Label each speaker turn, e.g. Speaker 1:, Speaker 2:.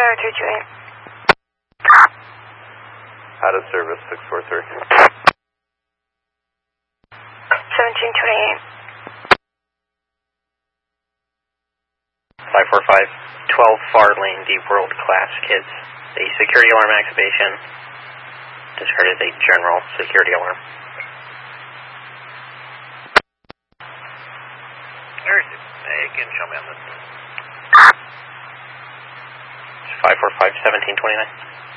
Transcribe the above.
Speaker 1: Tower 328.
Speaker 2: Out of service, 643.
Speaker 1: 1728.
Speaker 3: 545, 12 far lane deep world class kids. The security alarm activation described as a general security alarm.
Speaker 4: Again, show me on this.
Speaker 3: 545, 1729.